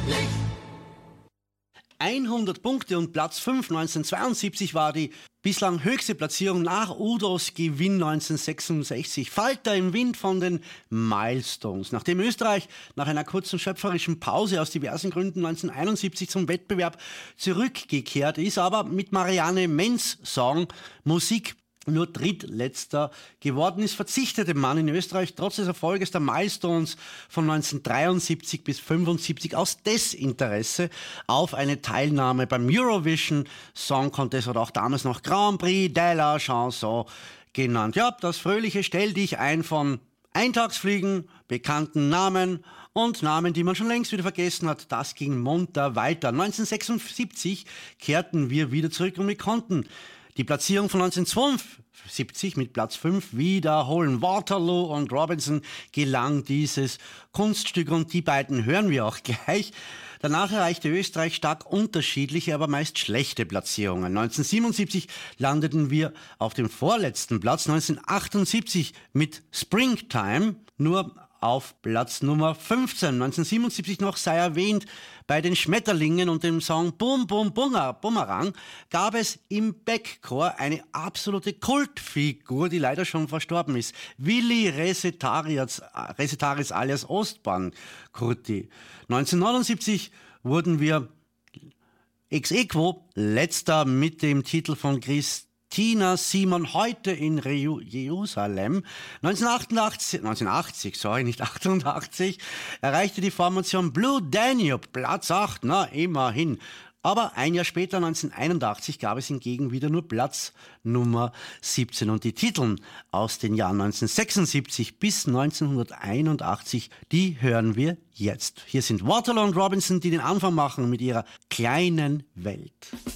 100 Punkte und Platz 5 1972 war die bislang höchste Platzierung nach Udos Gewinn 1966. Falter im Wind von den Milestones. Nachdem Österreich nach einer kurzen schöpferischen Pause aus diversen Gründen 1971 zum Wettbewerb zurückgekehrt ist, aber mit Marianne Menz Song Musik nur drittletzter geworden ist, verzichtete man in Österreich trotz des Erfolges der Milestones von 1973 bis 1975 aus Desinteresse auf eine Teilnahme beim Eurovision Song Contest oder auch damals noch Grand Prix de la Chanson genannt. Ja, das fröhliche Stell dich ein von Eintagsfliegen, bekannten Namen und Namen, die man schon längst wieder vergessen hat, das ging munter weiter. 1976 kehrten wir wieder zurück und wir konnten die Platzierung von 1972 mit Platz 5 wiederholen. Waterloo und Robinson gelang dieses Kunststück und die beiden hören wir auch gleich. Danach erreichte Österreich stark unterschiedliche, aber meist schlechte Platzierungen. 1977 landeten wir auf dem vorletzten Platz, 1978 mit Springtime nur auf Platz Nummer 15. 1977 noch sei erwähnt, bei den Schmetterlingen und dem Song Bum Bum Bumerang gab es im Backchor eine absolute Kultfigur, die leider schon verstorben ist. Willi Resetaris alias Ostbahn Kurti. 1979 wurden wir ex aequo letzter mit dem Titel von Christina Simon, heute in Jerusalem. 1988 erreichte die Formation Blue Danube Platz 8, na immerhin. Aber ein Jahr später, 1981, gab es hingegen wieder nur Platz Nummer 17. Und die Titel aus den Jahren 1976 bis 1981, die hören wir jetzt. Hier sind Waterloo und Robinson, die den Anfang machen mit ihrer kleinen Welt.